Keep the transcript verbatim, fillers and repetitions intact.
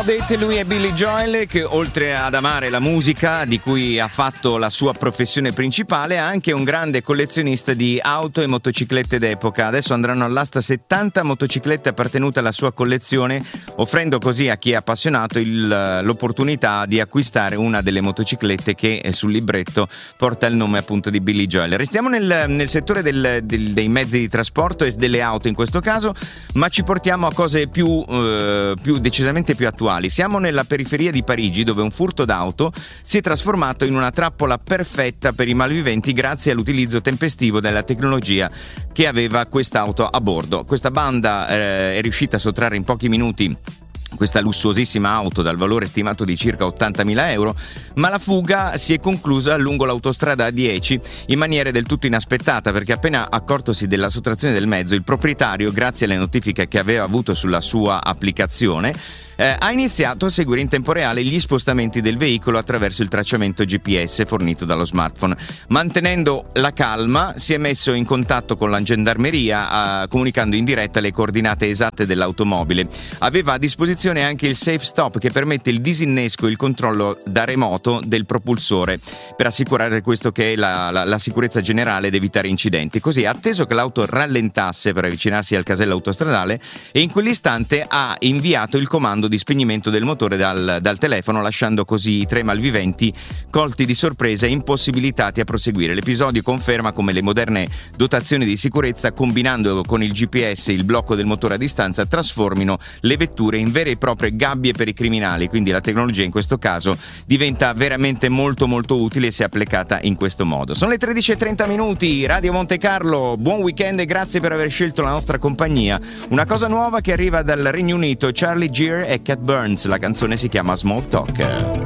About It, lui è Billy Joel, che oltre ad amare la musica, di cui ha fatto la sua professione principale, è anche un grande collezionista di auto e motociclette d'epoca. Adesso andranno all'asta settanta motociclette appartenute alla sua collezione, offrendo così a chi è appassionato il, l'opportunità di acquistare una delle motociclette che sul libretto porta il nome appunto di Billy Joel. Restiamo nel, nel settore del, del, dei mezzi di trasporto e delle auto in questo caso, ma ci portiamo a cose più, eh, più decisamente più attuali. Siamo nella periferia di Parigi, dove un furto d'auto si è trasformato in una trappola perfetta per i malviventi grazie all'utilizzo tempestivo della tecnologia che aveva quest'auto a bordo. Questa banda eh, è riuscita a sottrarre in pochi minuti questa lussuosissima auto dal valore stimato di circa ottantamila euro, ma la fuga si è conclusa lungo l'autostrada A dieci in maniera del tutto inaspettata, perché appena accortosi della sottrazione del mezzo, il proprietario, grazie alle notifiche che aveva avuto sulla sua applicazione, eh, ha iniziato a seguire in tempo reale gli spostamenti del veicolo attraverso il tracciamento G P S fornito dallo smartphone. Mantenendo la calma, si è messo in contatto con la gendarmeria, eh, comunicando in diretta le coordinate esatte dell'automobile. Aveva a disposizione anche il safe stop, che permette il disinnesco e il controllo da remoto del propulsore per assicurare questo che è la, la, la sicurezza generale ed evitare incidenti. Così, atteso che l'auto rallentasse per avvicinarsi al casello autostradale, e in quell'istante ha inviato il comando di spegnimento del motore dal, dal telefono, lasciando così i tre malviventi colti di sorpresa e impossibilitati a proseguire. L'episodio conferma come le moderne dotazioni di sicurezza, combinando con il G P S e il blocco del motore a distanza, trasformino le vetture in vere e proprie gabbie per i criminali. Quindi la tecnologia in questo caso diventa veramente molto molto utile se applicata in questo modo. Sono le tredici e trenta minuti, Radio Monte Carlo, buon weekend e grazie per aver scelto la nostra compagnia. Una cosa nuova che arriva dal Regno Unito, Charlie Geer e Cat Burns, la canzone si chiama Small Talk.